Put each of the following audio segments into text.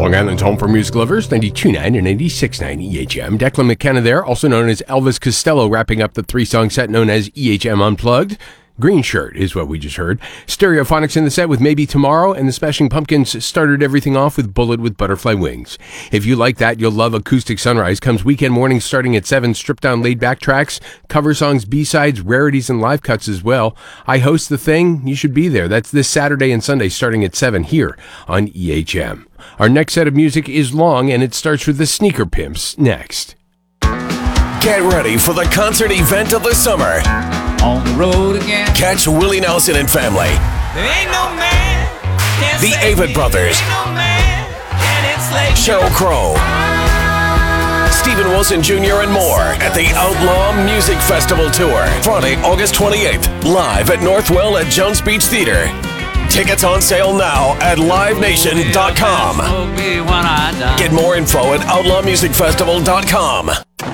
Long Island's home for music lovers, 92.9 and 86.9 EHM. Declan McKenna there, also known as Elvis Costello, wrapping up the three-song set known as EHM Unplugged. Green Shirt is what we just heard. Stereophonics in the set with Maybe Tomorrow, and the Smashing Pumpkins started everything off with Bullet with Butterfly Wings. If you like that, you'll love Acoustic Sunrise. Comes weekend mornings starting at 7, stripped down laid-back tracks, cover songs, B-sides, rarities, and live cuts as well. I host the thing. You should be there. That's this Saturday and Sunday starting at 7 here on EHM. Our next set of music is long, and it starts with the Sneaker Pimps next. Get ready for the concert event of the summer. On the road again. Catch Willie Nelson and family. There ain't no man. The Avett Brothers. Sheryl Crow. Stephen Wilson Jr. and more at the Outlaw Music Festival Tour. Friday, August 28th. Live at Northwell at Jones Beach Theater. Tickets on sale now at livenation.com. Get more info at outlawmusicfestival.com.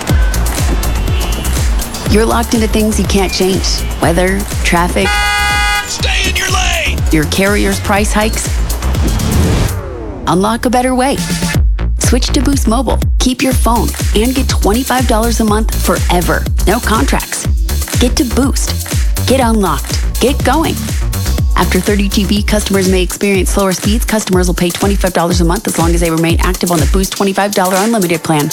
You're locked into things you can't change. Weather, traffic. Stay in your lane! Your carrier's price hikes. Unlock a better way. Switch to Boost Mobile. Keep your phone and get $25 a month forever. No contracts. Get to Boost. Get unlocked. Get going. After 30 GB, customers may experience slower speeds. Customers will pay $25 a month as long as they remain active on the Boost $25 unlimited plan.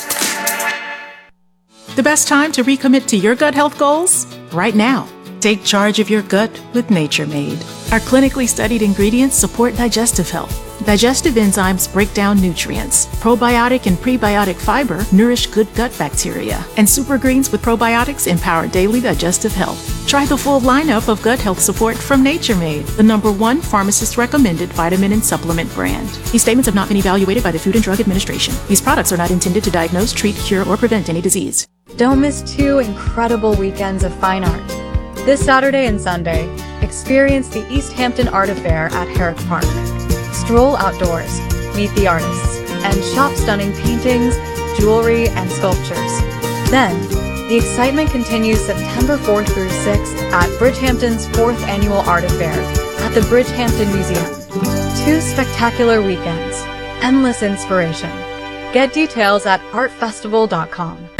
The best time to recommit to your gut health goals? Right now. Take charge of your gut with Nature Made. Our clinically studied ingredients support digestive health. Digestive enzymes break down nutrients. Probiotic and prebiotic fiber nourish good gut bacteria. And super greens with probiotics empower daily digestive health. Try the full lineup of gut health support from Nature Made, the #1 pharmacist-recommended vitamin and supplement brand. These statements have not been evaluated by the Food and Drug Administration. These products are not intended to diagnose, treat, cure, or prevent any disease. Don't miss 2 incredible weekends of fine art. This Saturday and Sunday, experience the East Hampton Art Affair at Herrick Park. Stroll outdoors, meet the artists, and shop stunning paintings, jewelry, and sculptures. Then, the excitement continues September 4th through 6th at Bridgehampton's 4th Annual Art Affair at the Bridgehampton Museum. 2 spectacular weekends, endless inspiration. Get details at artfestival.com.